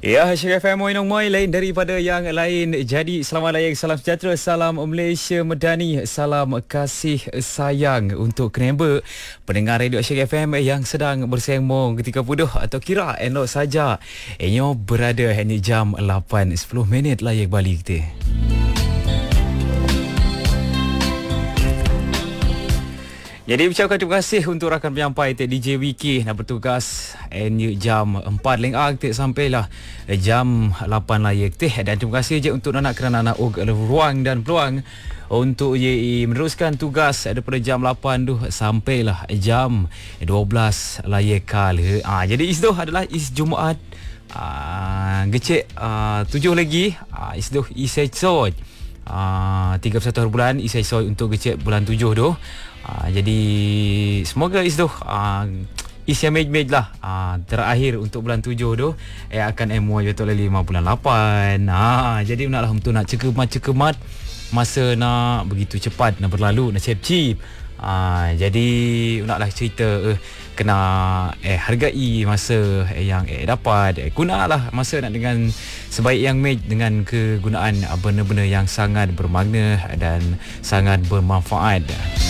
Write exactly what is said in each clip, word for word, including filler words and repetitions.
Ya, Syirah F M Moinong Moi lain daripada yang lain. Jadi selamat layang, salam sejahtera, salam Malaysia Medani, salam kasih sayang untuk kenapa pendengar radio Syirah F M yang sedang bersembang ketika puduh atau kira elok saja. Enyo berada hanya jam lapan sepuluh minit layak balik kita. Jadi ucapkan terima kasih untuk rakan penyampai D J Wiki nak bertugas and jam empat lengah kita sampailah jam lapan layak teh, dan terima kasih je untuk anak kerana anak og ruang dan peluang untuk ye meneruskan tugas daripada jam lapan tu sampailah jam dua belas layak kali. Ah jadi is tu adalah is Jumaat ah gecek ah, tujuh lagi ah is tu is esok ah tiga puluh satu hari bulan is esok untuk gecek bulan tujuh tu. Uh, jadi semoga is tu uh, is yang mej-mej lah uh, terakhir untuk bulan tujuh tu eh, akan M Y betul lima bulan lapan. uh, Jadi naklah untuk nak cekemat-cekemat masa nak begitu cepat nak berlalu, nak cip-cip. uh, Jadi naklah cerita uh, kena eh hargai masa eh, yang eh dapat eh, gunalah masa nak dengan sebaik yang mej dengan kegunaan uh, benda-benda yang sangat bermakna dan sangat bermanfaat.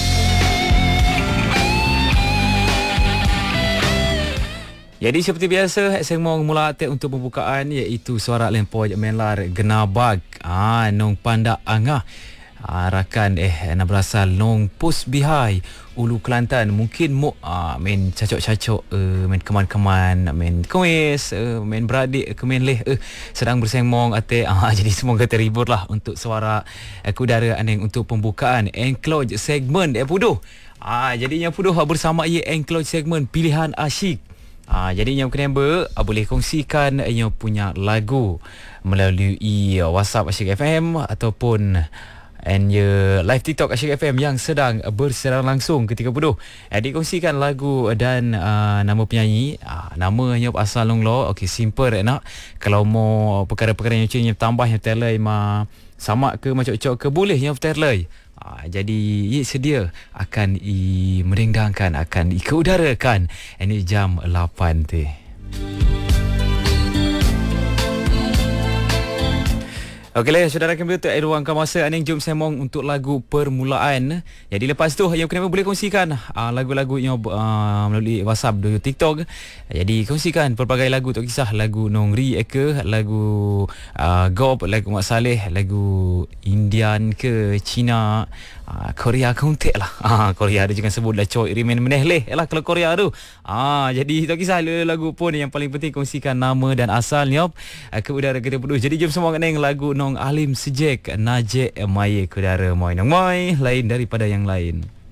Jadi seperti biasa, saya mau mula atik untuk pembukaan iaitu suara lempoi menlar genabag. Ah nong pandak angah. Ah, rakan eh nak berasal nong Pus Bihai Ulu Kelantan. Mungkin mu ah, main cacok-cacok uh, main keman-keman, main kuis, uh, main beradik ke main leh uh, sedang bersembang atik. Ah, jadi semoga terhibur lah untuk suara uh, kudara aneng untuk pembukaan Enclosed segmen eh puduh. Ah jadi yang puduh bersama ye Enclosed segmen pilihan asyik. Ah, jadi yang kenapa ah, boleh kongsikan yang punya lagu melalui uh, WhatsApp Asyik F M ataupun and uh, live TikTok Asyik F M yang sedang bersiaran langsung ketika puduh. Jadi kongsikan lagu dan uh, nama penyanyi, uh, namanya asal long lo. Okey, simple nak. Kalau mau perkara-perkara yang macam tambah yang terlay ma sama ke macam cok ke boleh yang terlay. Ha, jadi ia sedia akan i merendangkan, akan i keudarakan ini jam lapan tu. Okeylah, saudara kami untuk ruangkan masa aning jom sembang untuk lagu permulaan. Jadi lepas tu yang kenapa boleh kongsikan uh, lagu-lagu yang uh, melalui WhatsApp dan TikTok. Jadi kongsikan pelbagai lagu, tak kisah lagu Nongri ke, lagu uh, Gob, lagu Mak Saleh, lagu Indian ke, Cina, uh, Korea kontek lah. Ah, Korea ada jangan sebut lah coy remain meneh leh lah kalau Korea tu. Ah, jadi tak kisah lagu pun, yang paling penting kongsikan nama dan asalnya uh, ke udara kita berdua. Jadi jom semua neng lagu Nong Alim Sejek Najek Maye Kudara Moi Nong Moi lain daripada yang lain.